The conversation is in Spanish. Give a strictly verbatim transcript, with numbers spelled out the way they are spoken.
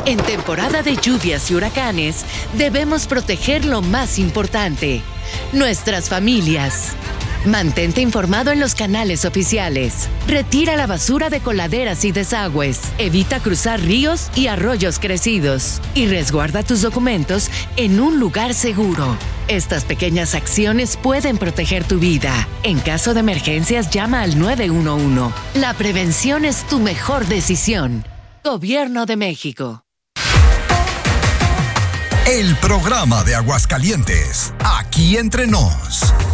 En temporada de lluvias y huracanes, debemos proteger lo más importante, nuestras familias. Mantente informado en los canales oficiales. Retira la basura de coladeras y desagües. Evita cruzar ríos y arroyos crecidos. Y resguarda tus documentos en un lugar seguro. Estas pequeñas acciones pueden proteger tu vida. En caso de emergencias, llama al nueve uno uno. La prevención es tu mejor decisión. Gobierno de México. El programa de Aguascalientes, aquí entre nos.